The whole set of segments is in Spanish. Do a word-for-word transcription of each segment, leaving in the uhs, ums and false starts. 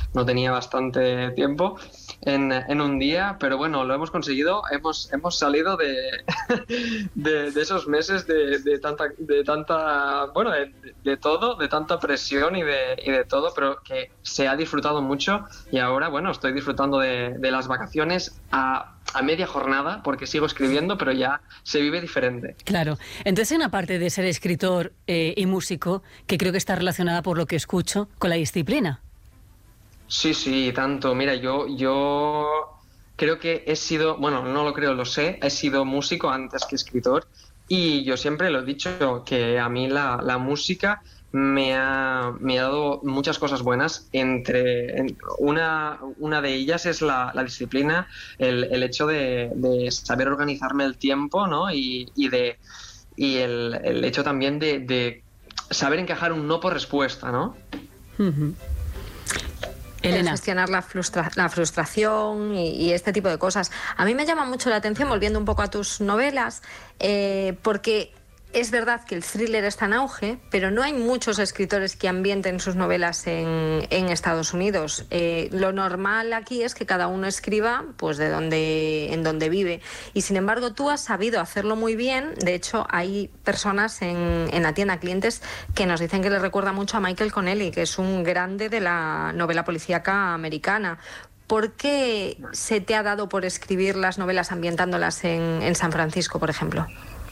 no tenía bastante tiempo en, en un día, pero bueno, lo hemos conseguido, hemos, hemos salido de, de, de esos meses de, de tanta, de tanta, bueno, de, de todo, de tanta presión y de, y de todo, pero que se ha disfrutado mucho y ahora, bueno, estoy disfrutando de, de las vacaciones a, a media jornada porque sigo escribiendo, pero ya se vive diferente. Claro. Entonces, en aparte de ser escritor eh, y músico, que creo que está relacionada, por lo que escucho, con la disciplina. Sí, sí, tanto. Mira, yo, yo creo que he sido, bueno, no lo creo, lo sé, he sido músico antes que escritor y yo siempre lo he dicho, que a mí la, la música me ha, me ha dado muchas cosas buenas. Entre en- una, una de ellas es la, la disciplina, el, el hecho de, de saber organizarme el tiempo, ¿no? Y, y de, y el, el hecho también de, de saber encajar un no por respuesta, ¿no? Uh-huh. El Elena. gestionar la, frustra la frustración y, y este tipo de cosas. A mí me llama mucho la atención, volviendo un poco a tus novelas, eh, porque es verdad que el thriller está en auge, pero no hay muchos escritores que ambienten sus novelas en, en Estados Unidos. Eh, lo normal aquí es que cada uno escriba pues de donde, en donde vive. Y sin embargo, tú has sabido hacerlo muy bien. De hecho, hay personas en, en la tienda, clientes, que nos dicen que les recuerda mucho a Michael Connelly, que es un grande de la novela policíaca americana. ¿Por qué se te ha dado por escribir las novelas ambientándolas en, en San Francisco, por ejemplo?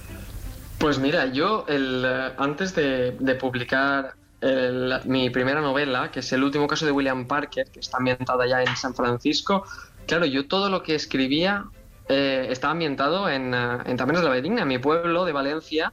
Pues mira, yo el, eh, antes de, de publicar el- mi primera novela, que es El último caso de William Parker, que está ambientada ya en San Francisco, claro, yo todo lo que escribía eh, estaba ambientado en, eh, en Tabernas de la Valldigna, mi pueblo de Valencia,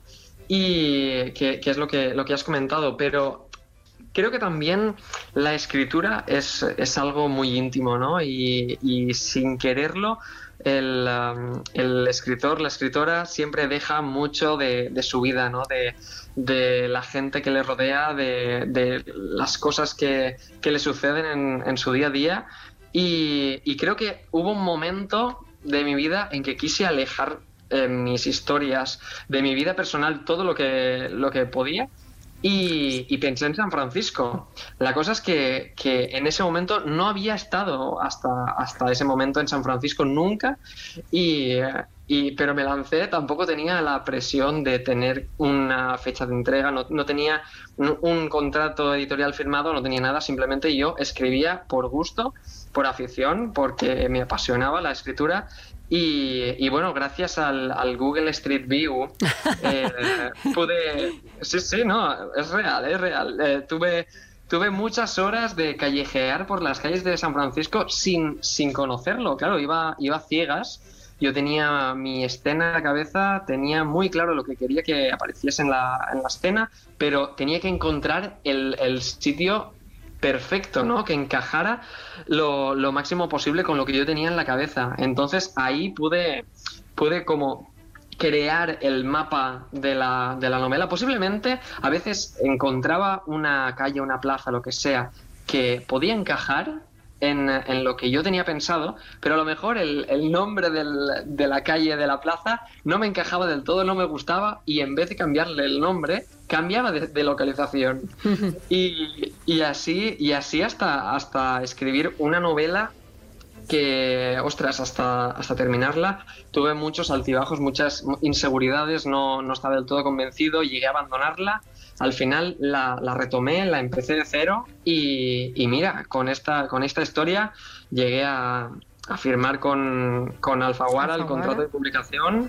y que, que es lo que, lo que has comentado, pero creo que también la escritura es, es algo muy íntimo, ¿no? Y, y sin quererlo, el, um, el escritor, la escritora siempre deja mucho de, de su vida, ¿no? De, de la gente que le rodea, de, de las cosas que, que le suceden en, en su día a día. Y, y creo que hubo un momento de mi vida en que quise alejar eh, mis historias de mi vida personal, todo lo que, lo que podía. Y, y pensé en San Francisco. La cosa es que, que en ese momento no había estado hasta, hasta ese momento en San Francisco nunca, y, y, pero me lancé, tampoco tenía la presión de tener una fecha de entrega, no, no tenía un, un contrato editorial firmado, no tenía nada, simplemente yo escribía por gusto, por afición, porque me apasionaba la escritura. Y, y bueno, gracias al, al Google Street View eh, pude... Sí, sí, no, es real, es real. Eh, tuve, tuve muchas horas de callejear por las calles de San Francisco sin, sin conocerlo. Claro, iba, iba a ciegas. Yo tenía mi escena en la cabeza, tenía muy claro lo que quería que apareciese en la, en la escena, pero tenía que encontrar el, el sitio perfecto, ¿no? Que encajara lo, lo máximo posible con lo que yo tenía en la cabeza. Entonces ahí pude, pude como crear el mapa de la, de la novela. Posiblemente a veces encontraba una calle, una plaza, lo que sea, que podía encajar en, en lo que yo tenía pensado, pero a lo mejor el, el nombre del, de la calle, de la plaza, no me encajaba del todo, no me gustaba, y en vez de cambiarle el nombre, cambiaba de, de localización. Y, y así, y así hasta, hasta escribir una novela que, ostras, hasta, hasta terminarla tuve muchos altibajos, muchas inseguridades, no, no estaba del todo convencido, llegué a abandonarla. Al final la, la retomé, la empecé de cero y, y mira, con esta, con esta historia llegué a, a firmar con, con Alfaguara el contrato de publicación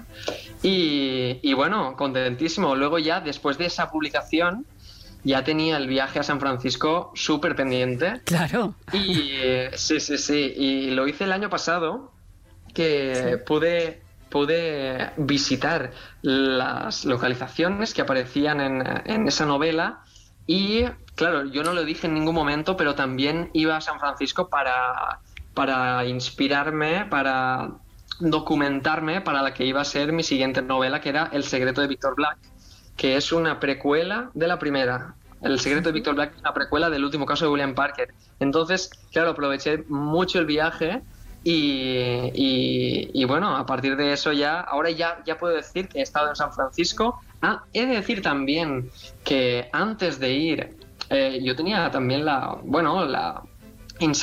y, y bueno, contentísimo. Luego ya, después de esa publicación, ya tenía el viaje a San Francisco súper pendiente. Claro. Y eh, sí, sí, sí. Y lo hice el año pasado, que Sí. pude, pude visitar las localizaciones que aparecían en, en esa novela. Y claro, yo no lo dije en ningún momento, pero también iba a San Francisco para, para inspirarme, para documentarme para la que iba a ser mi siguiente novela, que era El secreto de Víctor Black, que es una precuela de la primera. El secreto de Víctor Black es una precuela del último caso de William Parker. Entonces, claro, aproveché mucho el viaje y, y, y bueno, a partir de eso ya, ahora ya, ya puedo decir que he estado en San Francisco. Ah, he de decir también que antes de ir, eh, yo tenía también la, bueno, la,